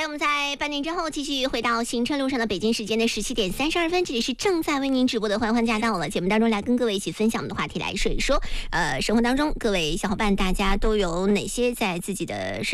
OK， 我们在半点之后继续回到行车路上的北京时间的17点32分，这里是正在为您直播的欢欢驾到了节目当中，来跟各位一起分享我们的话题，来说一说，生活当中各位小伙伴大家都有哪些在自己的